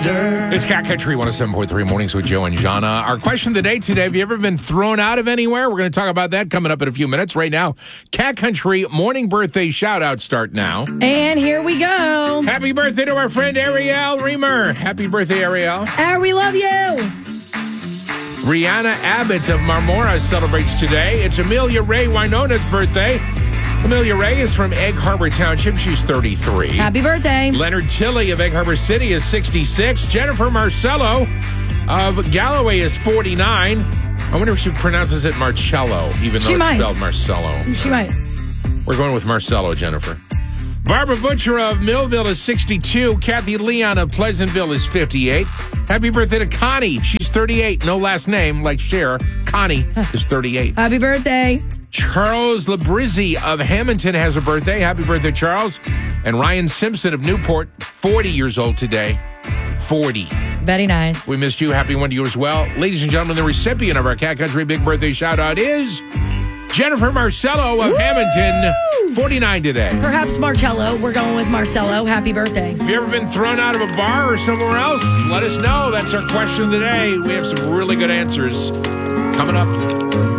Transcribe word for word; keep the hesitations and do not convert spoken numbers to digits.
dirt. It's Cat Country one oh seven point three Mornings with Joe and Jana. Our question of the day today, have you ever been thrown out of anywhere? We're going to talk about that coming up in a few minutes. Right now, Cat Country morning birthday shout-outs start now. And here we go. Happy birthday to our friend Ariel Reamer. Happy birthday, Ariel. Ah, we love you. Rihanna Abbott of Marmora celebrates today. It's Amelia Ray Winona's birthday. Amelia Ray is from Egg Harbor Township. She's thirty-three. Happy birthday. Leonard Tilley of Egg Harbor City is sixty-six. Jennifer Marcello of Galloway is forty-nine. I wonder if she pronounces it Marcello, even though She it's might. spelled Marcello. She might. We're going with Marcello, Jennifer. Barbara Butcher of Millville is sixty-two. Kathy Leon of Pleasantville is fifty-eight. Happy birthday to Connie. She's thirty-eight. No last name, like Cher. Connie is thirty-eight. Happy birthday. Charles Labrizzi of Hamilton has a birthday. Happy birthday, Charles. And Ryan Simpson of Newport, forty years old today. forty. Very nice. We missed you. Happy one to you as well. Ladies and gentlemen, the recipient of our Cat Country Big Birthday shout-out is Jennifer Marcello of Woo! Hamilton, forty-nine today. Perhaps Marcello. We're going with Marcello. Happy birthday. Have you ever been thrown out of a bar or somewhere else? Let us know. That's our question of the day. We have some really good answers coming up.